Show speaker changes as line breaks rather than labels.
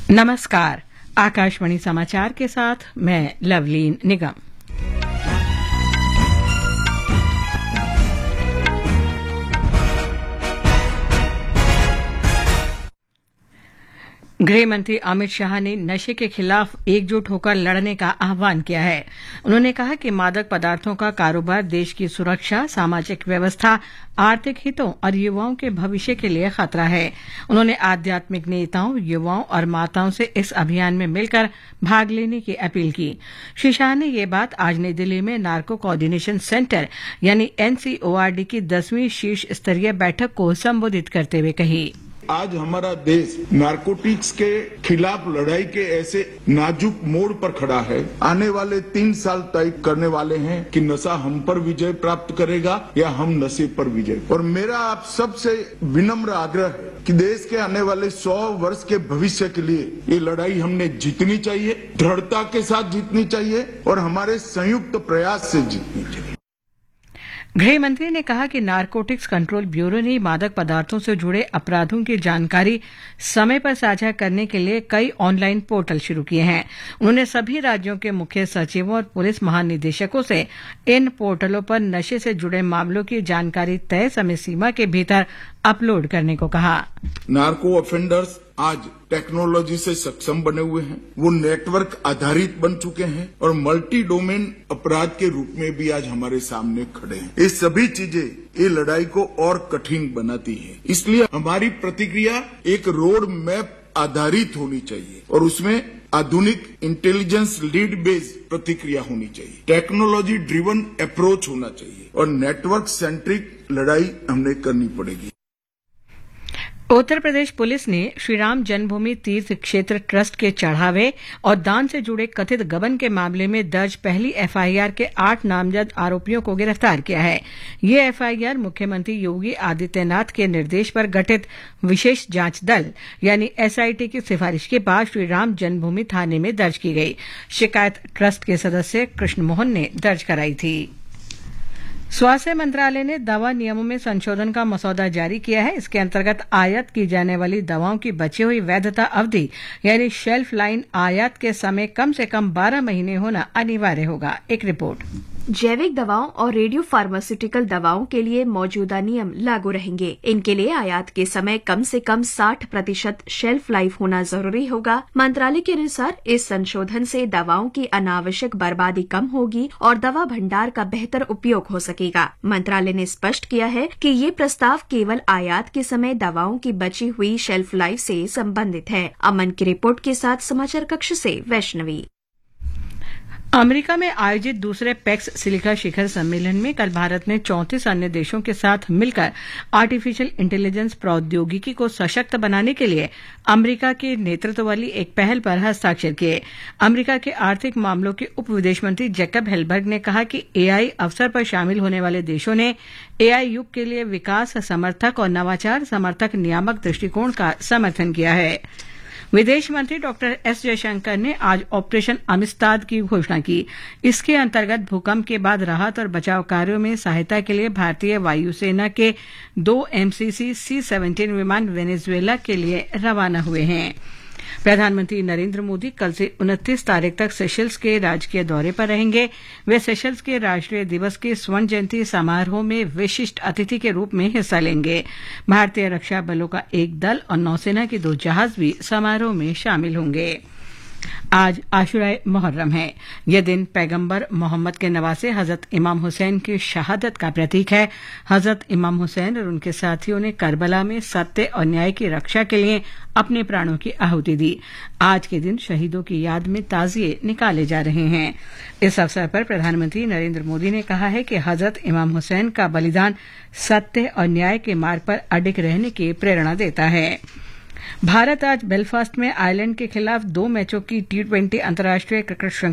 नमस्कार। आकाशवाणी समाचार के साथ मैं लवलीन निगम। गृह मंत्री अमित शाह ने नशे के खिलाफ एकजुट होकर लड़ने का आह्वान किया है। उन्होंने कहा कि मादक पदार्थों का कारोबार देश की सुरक्षा, सामाजिक व्यवस्था, आर्थिक हितों और युवाओं के भविष्य के लिए खतरा है। उन्होंने आध्यात्मिक नेताओं, युवाओं और माताओं से इस अभियान में मिलकर भाग लेने की अपील की। श्री शाह ने ये बात आज नई दिल्ली में नार्को कोऑर्डिनेशन सेंटर यानी NCORD की 10वीं शीर्ष स्तरीय बैठक को संबोधित करते हुए कही।
आज हमारा देश नारकोटिक्स के खिलाफ लड़ाई के ऐसे नाजुक मोड़ पर खड़ा है। आने वाले 3 साल तय करने वाले हैं कि नशा हम पर विजय प्राप्त करेगा या हम नशे पर विजय। और मेरा आप सबसे विनम्र आग्रह है कि देश के आने वाले 100 वर्ष के भविष्य के लिए ये लड़ाई हमने जीतनी चाहिए, दृढ़ता के साथ जीतनी चाहिए और हमारे संयुक्त प्रयास से जीतनी चाहिए।
गृह मंत्री ने कहा कि नारकोटिक्स कंट्रोल ब्यूरो ने मादक पदार्थों से जुड़े अपराधों की जानकारी समय पर साझा करने के लिए कई ऑनलाइन पोर्टल शुरू किए हैं। उन्होंने सभी राज्यों के मुख्य सचिवों और पुलिस महानिदेशकों से इन पोर्टलों पर नशे से जुड़े मामलों की जानकारी तय समय सीमा के भीतर अपलोड करने को कहा।
नार्को ऑफेंडर्स आज टेक्नोलॉजी से सक्षम बने हुए हैं, वो नेटवर्क आधारित बन चुके हैं और मल्टी डोमेन अपराध के रूप में भी आज हमारे सामने खड़े हैं। ये सभी चीजें ये लड़ाई को और कठिन बनाती है। इसलिए हमारी प्रतिक्रिया एक रोड मैप आधारित होनी चाहिए और उसमें आधुनिक इंटेलिजेंस लीड बेस्ड प्रतिक्रिया होनी चाहिए, टेक्नोलॉजी ड्रिवन अप्रोच होना चाहिए और नेटवर्क सेंट्रिक लड़ाई हमने करनी पड़ेगी।
उत्तर प्रदेश पुलिस ने श्रीराम जन्मभूमि तीर्थ क्षेत्र ट्रस्ट के चढ़ावे और दान से जुड़े कथित गबन के मामले में दर्ज पहली FIR के 8 नामजद आरोपियों को गिरफ्तार किया है। ये FIR मुख्यमंत्री योगी आदित्यनाथ के निर्देश पर गठित विशेष जांच दल यानी SIT की सिफारिश के बाद श्रीराम जन्मभूमि थाने में दर्ज की गई। शिकायत ट्रस्ट के सदस्य कृष्ण मोहन ने दर्ज कराई थी। स्वास्थ्य मंत्रालय ने दवा नियमों में संशोधन का मसौदा जारी किया है। इसके अंतर्गत आयात की जाने वाली दवाओं की बची हुई वैधता अवधि यानी शेल्फ लाइन आयात के समय कम से कम 12 महीने होना अनिवार्य होगा। एक रिपोर्ट।
जैविक दवाओं और रेडियो फार्मास्यूटिकल दवाओं के लिए मौजूदा नियम लागू रहेंगे। इनके लिए आयात के समय कम से कम 60% शेल्फ लाइफ होना जरूरी होगा। मंत्रालय के अनुसार इस संशोधन से दवाओं की अनावश्यक बर्बादी कम होगी और दवा भंडार का बेहतर उपयोग हो सकेगा। मंत्रालय ने स्पष्ट किया है कि ये प्रस्ताव केवल आयात के समय दवाओं की बची हुई शेल्फ लाइफ से संबंधित है। अमन की रिपोर्ट के साथ समाचार कक्ष से वैष्णवी।
अमेरिका में आयोजित दूसरे पैक्स सिलिका शिखर सम्मेलन में कल भारत ने 34 अन्य देशों के साथ मिलकर आर्टिफिशियल इंटेलिजेंस प्रौद्योगिकी को सशक्त बनाने के लिए अमेरिका के नेतृत्व वाली एक पहल पर हस्ताक्षर किए। अमेरिका के आर्थिक मामलों के उप विदेश मंत्री जैकब हेलबर्ग ने कहा कि AI अवसर पर शामिल होने वाले देशों ने AI युग के लिए विकास समर्थक और नवाचार समर्थक नियामक दृष्टिकोण का समर्थन किया है। विदेश मंत्री डॉक्टर S जयशंकर ने आज ऑपरेशन अमिस्ताद की घोषणा की। इसके अंतर्गत भूकंप के बाद राहत और बचाव कार्यों में सहायता के लिए भारतीय वायुसेना के 2 MCC C-17 विमान वेनेजुएला के लिए रवाना हुए हैं। प्रधानमंत्री नरेंद्र मोदी कल से 29 तारीख तक सेशल्स के राजकीय दौरे पर रहेंगे। वे सेशल्स के राष्ट्रीय दिवस के स्वर्ण जयंती समारोह में विशिष्ट अतिथि के रूप में हिस्सा लेंगे। भारतीय रक्षा बलों का एक दल और नौसेना के 2 जहाज भी समारोह में शामिल होंगे। आज आशुराए मुहर्रम है। यह दिन पैगंबर मोहम्मद के नवासे हजरत इमाम हुसैन की शहादत का प्रतीक है। हजरत इमाम हुसैन और उनके साथियों ने करबला में सत्य और न्याय की रक्षा के लिए अपने प्राणों की आहुति दी। आज के दिन शहीदों की याद में ताजिए निकाले जा रहे हैं। इस अवसर पर प्रधानमंत्री नरेंद्र मोदी ने कहा है कि हजरत इमाम हुसैन का बलिदान सत्य और न्याय के मार्ग पर अडिग रहने की प्रेरणा देता है। भारत आज बेलफास्ट में आयरलैंड के खिलाफ 2 मैचों की T20 अंतर्राष्ट्रीय क्रिकेट